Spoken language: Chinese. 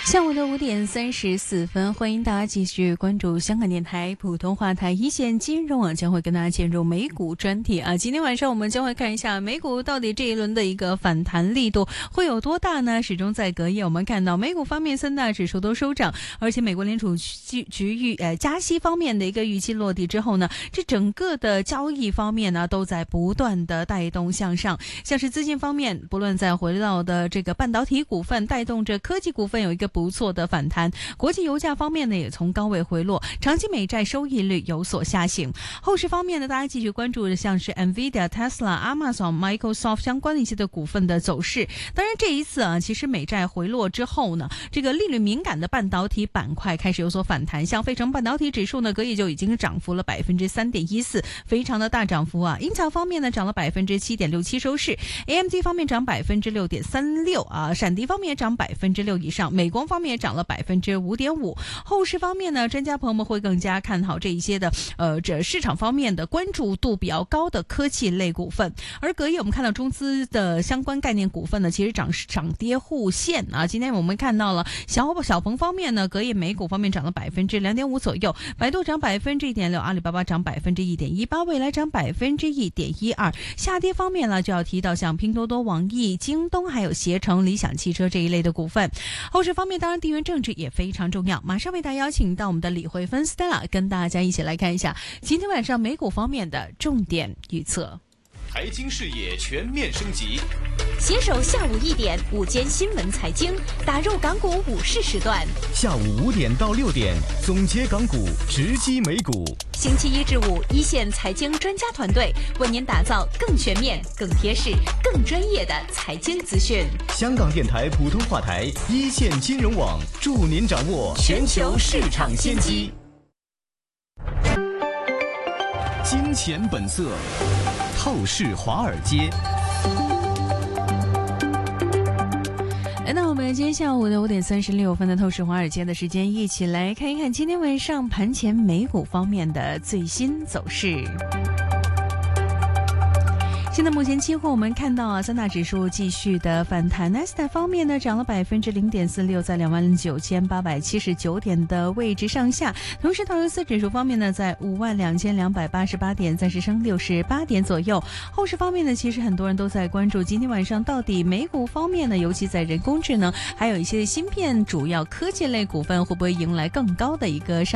下午的5:34，欢迎大家继续关注香港电台普通话台一线金融网，将会跟大家进入美股专题啊。今天晚上我们将会看一下美股到底这一轮的一个反弹力度会有多大呢？始终在隔夜我们看到美股方面三大指数都收涨，而且美国联储局加息方面的一个预期落地之后呢，这整个的交易方面呢都在不断的带动向上，像是资金方面，不论在回到的这个半导体股份带动着科技股份有一个不错的反弹，国际油价方面呢也从高位回落，长期美债收益率有所下行。后市方面呢，大家继续关注的像是 Nvidia、Tesla、Amazon、Microsoft 相关的一些的股份的走势。当然这一次啊，其实美债回落之后呢，这个利率敏感的半导体板块开始有所反弹，像费城半导体指数呢，隔夜就已经涨幅了 3.14%， 非常的大涨幅啊。英特尔方面呢涨了 7.67% 收市， AMD 方面涨 6.36% 啊，闪迪方面也涨 6% 以上，美光方面也涨了 5.5%。 后市方面呢，专家朋友们会更加看好这一些的这市场方面的关注度比较高的科技类股份。而隔夜我们看到中资的相关概念股份呢，其实涨跌互现啊。今天我们看到了小鹏方面呢，隔夜美股方面涨了 2.5% 左右，百度涨 1.6%， 阿里巴巴涨 1.18%， 未来涨 1.12%。 下跌方面呢，就要提到像拼多多、网易、京东还有携程、理想汽车这一类的股份。后市方面当然地缘政治也非常重要，马上为大家邀请到我们的李慧芬 Stella 跟大家一起来看一下今天晚上美股方面的重点预测。 财经视野全面升级， 携手下午1点午间新闻财经，打入港股午市时段。 下午5点到6点，总结港股，直击美股。 星期1至5，一线财经专家团队为您打造更全面、更贴市、更专业的财经资讯。 香港电台普通话台一线金融网，助您掌握全球市场先机。金钱本色，透视华尔街。 来到我们今天下午的5:36的透视华尔街的时间，一起来看一看今天晚上盘前美股方面的最新走势。现在目前期货我们看到三大指数继续的反弹，纳斯达克方面呢涨了 0.46%， 在 22,879 点的位置上下。同时道琼斯指数方面呢在 52,288 点，暂时升68点左右。后市方面呢，其实很多人都在关注今天晚上到底美股方面呢，尤其在人工智能还有一些芯片主要科技类股份会不会迎来更高的一个上